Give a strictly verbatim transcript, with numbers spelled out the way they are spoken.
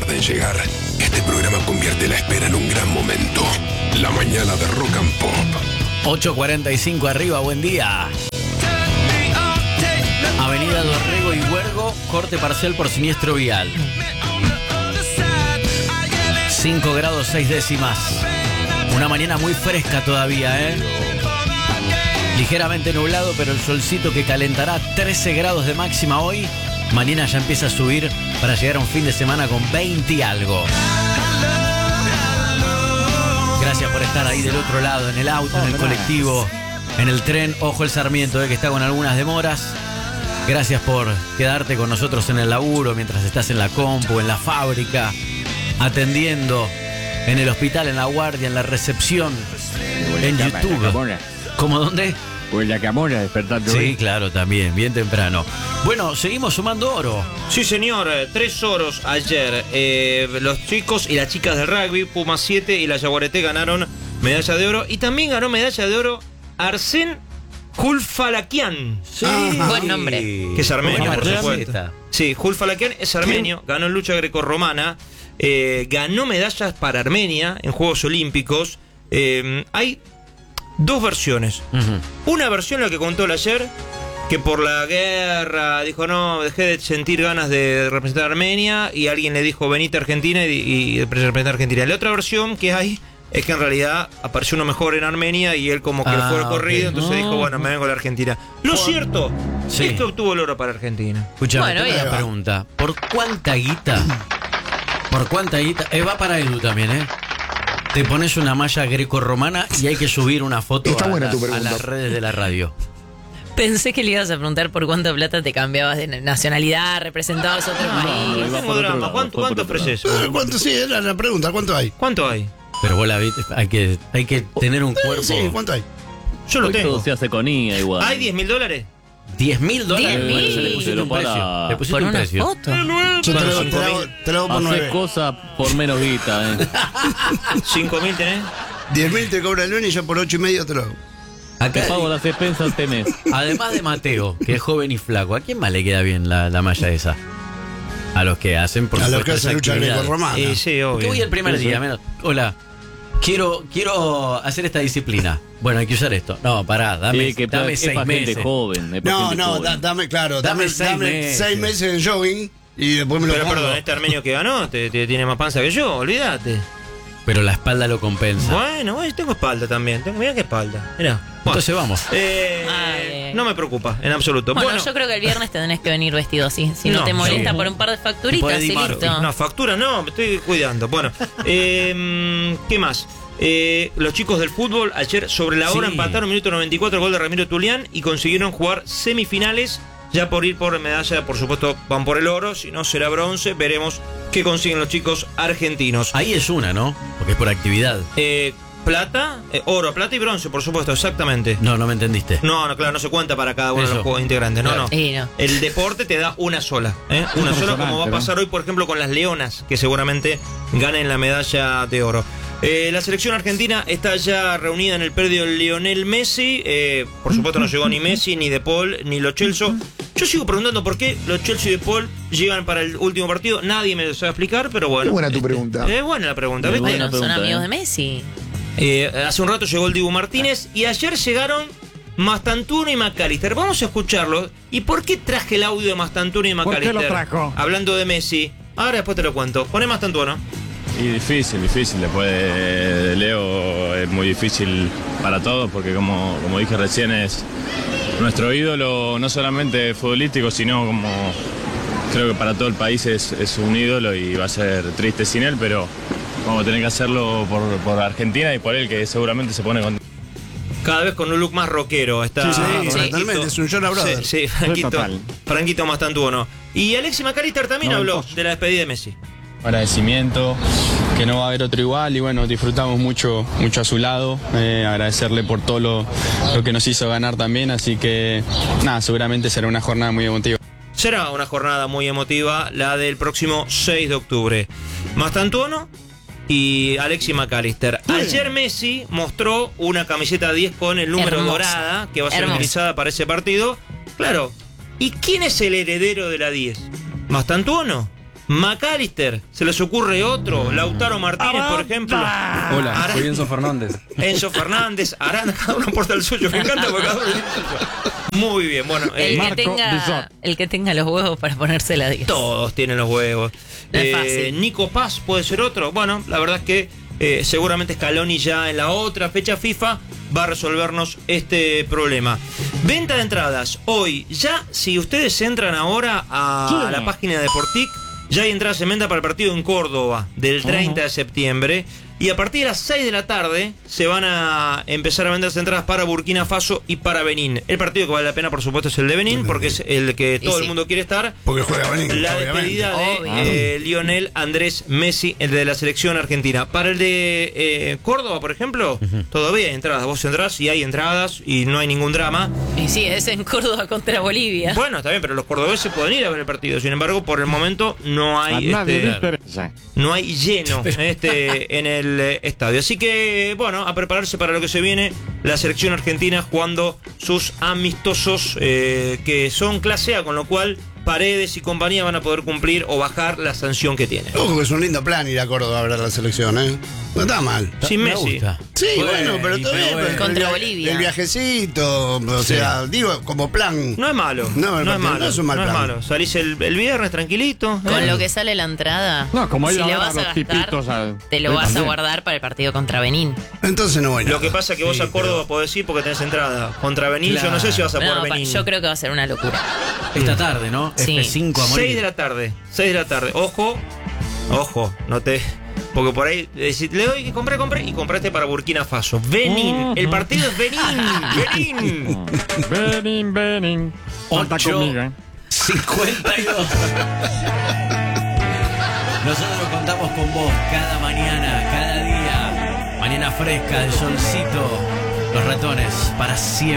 tarda en llegar, este programa convierte la espera en un gran momento. La mañana de Rock and Pop. ocho cuarenta y cinco arriba, buen día. Avenida Dorrego y Huergo, corte parcial por siniestro vial. cinco grados seis décimas. Una mañana muy fresca todavía, ¿eh? Ligeramente nublado, pero el solcito que calentará trece grados de máxima hoy. Mañana ya empieza a subir para llegar a un fin de semana con veinte y algo. Gracias por estar ahí del otro lado, en el auto, en el colectivo, en el tren. Ojo el Sarmiento, eh, que está con algunas demoras. Gracias por quedarte con nosotros en el laburo, mientras estás en la compu, en la fábrica, atendiendo, en el hospital, en la guardia, en la recepción, en YouTube. ¿Cómo dónde? Pues la Camora despertando. Sí, hoy. claro, también, bien temprano. Bueno, seguimos sumando oro. Sí, señor, tres oros ayer. Eh, los chicos y las chicas del rugby, Pumas siete y la Yaguareté ganaron medalla de oro. Y también ganó medalla de oro Arsén Julfalakian. Sí, buen nombre. Que es armenio, Buena por supuesto. receta. Sí, Julfalakian es armenio, ganó en lucha grecorromana, eh, ganó medallas para Armenia en Juegos Olímpicos. Eh, hay dos versiones. Uh-huh. Una versión, la que contó el ayer, que por la guerra dijo, no, dejé de sentir ganas de representar a Armenia, y alguien le dijo, venite a Argentina y, y representar a Argentina. La otra versión que hay es que en realidad apareció uno mejor en Armenia y él como que Ah, fue corrido, ok. entonces No. dijo, bueno, me vengo a la Argentina. Lo cierto Sí. es que obtuvo el oro para Argentina. Escuchame, Bueno, tengo ahí una va. pregunta. ¿Por cuánta guita? ¿Por cuánta guita? Eh, va para Edu también, ¿eh? Te pones una malla grecorromana y hay que subir una foto Está a, buena las, tu a pregunta. las redes de la radio. Pensé que le ibas a preguntar por cuánta plata te cambiabas de nacionalidad, representabas otro no, país. iba Tengo por otro drama. lado, ¿Cuánto, fue por cuánto otro ofreces? Eh, ¿Cuánto? Sí, era la pregunta. ¿Cuánto hay? ¿Cuánto hay? Pero vos la viste, hay que, hay que tener un cuerpo. Sí, ¿cuánto hay? Yo lo Hoy tengo. todo se hace con I A igual. ¿Hay diez mil dólares? ¿diez mil dólares? diez mil. Bueno, le pusiste Pero un para- precio. Le pusiste Por un una precio. foto. Yo te lo, te lo hago- te lo hago por Haces nueve. cosas por menos guita, eh. ¿cinco mil tenés? diez mil te cobra el lunes y yo por ocho y medio te lo hago. Te Acá, pago las expensas este mes. además de Mateo, que es joven y flaco, ¿a quién más le queda bien la, la malla esa? A los que hacen, por A los supuesto, que hacen esa lucha actividad. grecorromana. Eh, sí, Porque obvio. voy el primer Sí, día, sí. menos. Hola. Quiero, quiero hacer esta disciplina. Bueno, hay que usar esto. No, pará, dame, Sí, que dame es seis para gente meses. joven. es para No, gente no, joven. da- dame, claro, Dame dame, seis dame meses. seis meses de jogging y después me lo Pero pongo. perdón, este armenio que ganó te, te- tiene más panza que yo, olvídate. Pero la espalda lo compensa. Bueno, bueno, tengo espalda también. Tengo, mirá qué espalda. Mirá. Bueno, Entonces vamos. eh, Ay. no me preocupa, en absoluto. Bueno, Bueno, yo creo que el viernes te tenés que venir vestido así. Si no, No, te molesta sí. por un par de Tipo facturitas, Eddie y Murphy. listo. no, factura no, me estoy cuidando. Bueno, eh, ¿qué más? Eh, los chicos del fútbol ayer sobre la hora Sí. empataron minuto noventa y cuatro el gol de Ramiro Tulián y consiguieron jugar semifinales. Ya por ir por medalla, por supuesto, van por el oro, si no será bronce. Veremos qué consiguen los chicos argentinos. Ahí es una, ¿no? Porque es por actividad. Eh, plata, eh, oro, plata y bronce, por supuesto, exactamente. No, no me entendiste. No, no, claro, no se cuenta para cada uno de Eso. los juegos integrantes. No, Claro. no. Sí, no. El deporte te da una sola, ¿eh? Una sola, como va a pasar hoy, por ejemplo, con las Leonas, que seguramente ganen la medalla de oro. Eh, la selección argentina está ya reunida en el predio Lionel Messi. Eh, por supuesto no llegó ni Messi, ni De Paul, ni Lo Celso. Yo sigo preguntando por qué Lo Celso y De Paul llegan para el último partido. Nadie me lo sabe explicar, pero bueno. Qué buena tu Este, pregunta. Es buena la pregunta, Muy ¿viste? buena. Bueno, son pregunta, amigos ¿eh? de Messi. Eh, hace un rato llegó el Dibu Martínez y ayer llegaron Mastantuono y McAllister. Vamos a escucharlo. ¿Y por qué traje el audio de Mastantuono y McAllister? ¿Por qué lo trajo? Hablando de Messi. Ahora después te lo cuento. Poné Mastantuono. Y difícil, difícil. Después de Leo es muy difícil para todos porque como, como dije recién es nuestro ídolo no solamente futbolístico, sino como creo que para todo el país es, es un ídolo y va a ser triste sin él, pero vamos a tener que hacerlo por, por Argentina y por él que seguramente se pone con... Cada vez con un look más rockero. Está Sí, sí, Franquito. totalmente, es un Jonah Brother. Sí, sí, Franquito, total. Franquito Mastantuono. Y Alexis McAllister también No, habló el pozo. de la despedida de Messi. Agradecimiento, que no va a haber otro igual y bueno, disfrutamos mucho, mucho a su lado, eh, agradecerle por todo lo, lo que nos hizo ganar también, así que nada, seguramente será una jornada muy emotiva. Será una jornada muy emotiva la del próximo seis de octubre. Mastantuono y Alexis McAllister. Ayer Messi mostró una camiseta diez con el número Hermosa. dorada que va a ser Hermosa. utilizada para ese partido. Claro. ¿Y quién es el heredero de la diez? ¿Mastantuono? McAllister, ¿se les ocurre otro? Lautaro Martínez, por ejemplo. Hola, Ara- soy Enzo Fernández. Enzo Fernández, Arana, cada uno aporta el suyo. Me encanta porque cada uno tiene el suyo. Muy bien, bueno. eh, El que, tenga, el que tenga los huevos para ponerse la diez. Todos tienen los huevos. No es Eh, fácil. Nico Paz puede ser otro. Bueno, la verdad es que eh, seguramente Scaloni ya en la otra fecha FIFA va a resolvernos este problema. Venta de entradas. Hoy, ya si ustedes entran ahora a Sí. la página de Deportic, ya hay entradas en venta para el partido en Córdoba del treinta de septiembre. Y a partir de las seis de la tarde se van a empezar a venderse entradas para Burkina Faso y para Benín. El partido que vale la pena, por supuesto, es el de Benín, porque es el que todo sí. el mundo quiere estar. Porque juega Benín, La obviamente. despedida de Obvio. eh, Lionel Andrés Messi, el de la selección argentina. Para el de eh, Córdoba, por ejemplo, todavía hay entradas. Vos entrás y hay entradas y no hay ningún drama. Y sí, es en Córdoba contra Bolivia. Bueno, está bien, pero los cordobeses pueden ir a ver el partido. Sin embargo, por el momento no hay este, no hay lleno este en el eh, estadio. Así que, bueno, a prepararse para lo que se viene. La selección argentina jugando sus amistosos eh, que son clase A, con lo cual Paredes y compañía van a poder cumplir o bajar la sanción que tienen. Ojo que es un lindo plan ir a Córdoba a ver la selección, ¿eh? No está mal. Sin Me Messi. gusta. Sí, bueno, pero y todavía. pero bueno. Contra el, Bolivia. El viajecito, o sea, digo, como plan. No es malo. No, No, el es partido malo. no es un mal no es plan. malo. Salís el, el viernes tranquilito. Con ¿eh? lo que sale la entrada, No, como si ellos le ahora vas a los gastar, tipitos al- te lo Hoy vas a también. guardar para el partido contra Benín. Entonces no voy Lo nada. que pasa es que vos Sí, a Córdoba pero- podés ir porque tenés entrada. Contra Benín, yo no sé si vas a No, poder pa- Benín. yo creo que va a ser una locura. Esta tarde, ¿no? Sí. F cinco a morir. seis de la tarde. seis de la tarde. Ojo. Ojo. No te. Porque por ahí decís, le doy que compré, compré y compraste para Burkina Faso. Benín. El partido es Benín. Benín. Benin, Benin. Cuenta Ocho. conmigo, ¿eh? cincuenta y dos. Nosotros contamos con vos cada mañana, cada día. Mañana fresca, el solcito, los ratones para siempre.